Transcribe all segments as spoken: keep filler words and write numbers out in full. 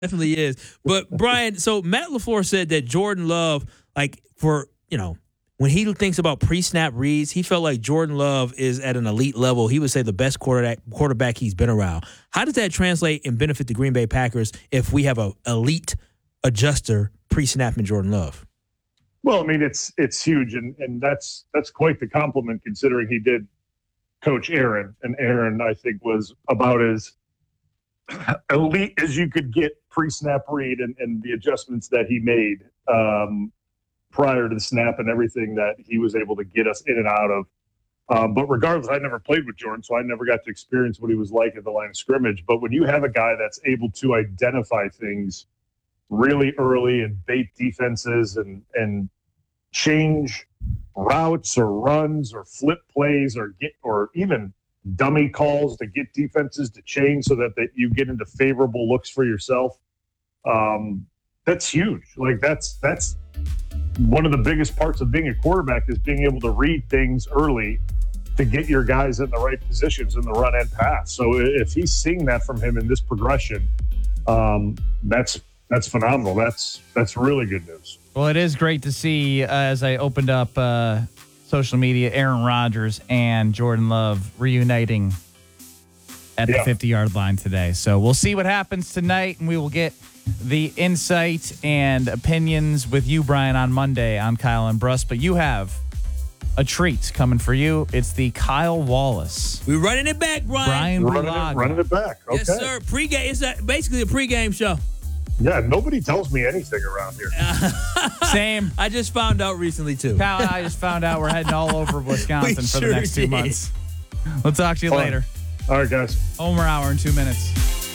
Definitely is. But, Brian, so Matt LaFleur said that Jordan Love, like, for, you know, when he thinks about pre-snap reads, he felt like Jordan Love is at an elite level. He would say the best quarterback quarterback he's been around. How does that translate and benefit the Green Bay Packers if we have an elite adjuster pre-snapping Jordan Love? Well, I mean, it's it's huge, and, and that's that's quite the compliment considering he did coach Aaron, and Aaron, I think, was about as elite as you could get pre-snap read and, and the adjustments that he made um, prior to the snap and everything that he was able to get us in and out of. Um, but regardless, I never played with Jordan, so I never got to experience what he was like at the line of scrimmage. But when you have a guy that's able to identify things really early and bait defenses and, and change routes or runs or flip plays or get or even dummy calls to get defenses to change so that, that you get into favorable looks for yourself. Um, that's huge. Like that's that's one of the biggest parts of being a quarterback is being able to read things early to get your guys in the right positions in the run and pass. So if he's seeing that from him in this progression, um, that's that's phenomenal. That's that's really good news. Well, it is great to see uh, as I opened up uh, social media, Aaron Rodgers and Jordan Love reuniting at the fifty-yard line today. So we'll see what happens tonight, and we will get the insight and opinions with you, Brian, on Monday on Kyle and Bruss. But you have a treat coming for you. It's the Kyle Wallace. We're running it back, Brian. Brian running it, running it back. Okay. Yes, sir. Pre-game. It's a, basically a pre-game show. Yeah, nobody tells me anything around here. Same. I just found out recently, too. Kyle and I just found out we're heading all over Wisconsin for sure the next two did. months. We'll talk to you Fun. later. All right, guys. Homer Hour in two minutes.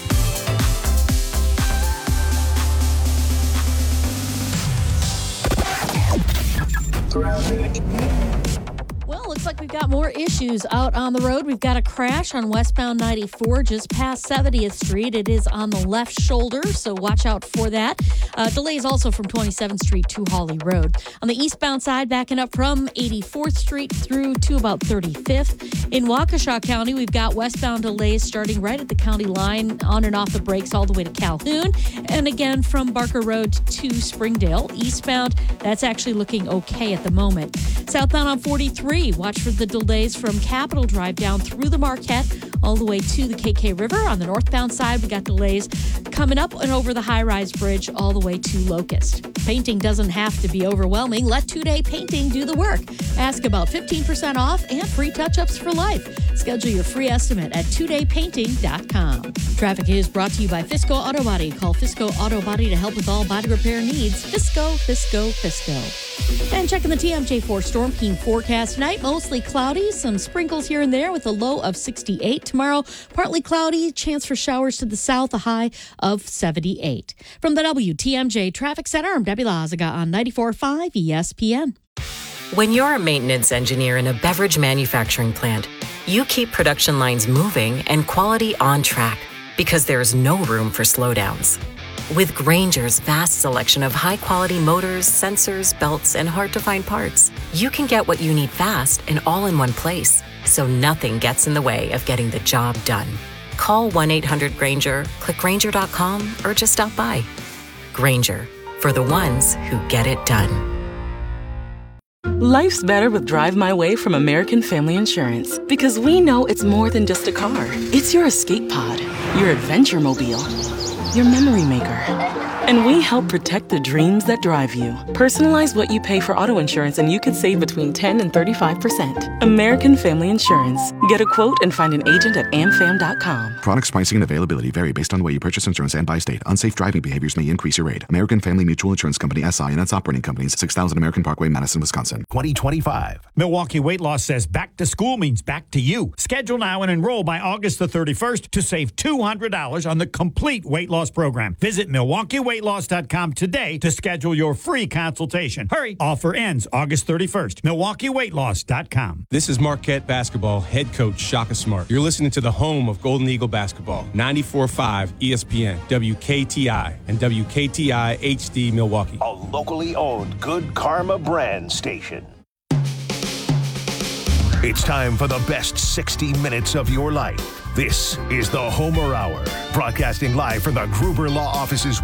Well, looks like we've got more issues out on the road. We've got a crash on westbound ninety-four just past seventieth Street. It is on the left shoulder, so watch out for that. Uh, delays also from twenty-seventh Street to Hawley Road. On the eastbound side, backing up from eighty-fourth Street through to about thirty-fifth. In Waukesha County, we've got westbound delays starting right at the county line, on and off the brakes all the way to Calhoun. And again, from Barker Road to Springdale. Eastbound, that's actually looking okay at the moment. Southbound on forty-three, watch for the delays from Capitol Drive down through the Marquette all the way to the K K River. On the northbound side, we got delays coming up and over the high-rise bridge all the way to Locust. Painting doesn't have to be overwhelming. Let two-day painting do the work. Ask about fifteen percent off and free touch-ups for life. Schedule your free estimate at two day painting dot com. Traffic is brought to you by Fisco Auto Body. Call Fisco Auto Body to help with all body repair needs. Fisco, Fisco, Fisco. And checking the T M J four Storm King forecast tonight. Mostly cloudy, some sprinkles here and there with a low of sixty-eight. Tomorrow, partly cloudy, chance for showers to the south, a high of seventy-eight. From the W T M J Traffic Center, I'm Debbie Lazaga on ninety-four point five E S P N. When you're a maintenance engineer in a beverage manufacturing plant, you keep production lines moving and quality on track because there's no room for slowdowns. With Grainger's vast selection of high-quality motors, sensors, belts, and hard-to-find parts, you can get what you need fast and all in one place, so nothing gets in the way of getting the job done. Call one eight hundred Grainger, click Grainger dot com, or just stop by. Grainger, for the ones who get it done. Life's better with Drive My Way from American Family Insurance because we know it's more than just a car. It's your escape pod, your adventure mobile, your memory maker. And we help protect the dreams that drive you. Personalize what you pay for auto insurance and you could save between ten and thirty-five percent. American Family Insurance. Get a quote and find an agent at am fam dot com. Products, pricing, and availability vary based on the way you purchase insurance and by state. Unsafe driving behaviors may increase your rate. American Family Mutual Insurance Company, S I and its operating companies, six thousand American Parkway, Madison, Wisconsin. twenty twenty-five. Milwaukee Weight Loss says back to school means back to you. Schedule now and enroll by August the thirty-first to save two hundred dollars on the complete weight loss program. Visit milwaukee weight loss dot com today to schedule your free consultation. Hurry! Offer ends August thirty-first. milwaukee weight loss dot com. This is Marquette basketball head coach Shaka Smart. You're listening to the home of Golden Eagle basketball, ninety-four point five E S P N, W K T I, and W K T I H D Milwaukee. A locally owned Good Karma brand station. It's time for the best sixty minutes of your life. This is the Homer Hour, broadcasting live from the Gruber Law Offices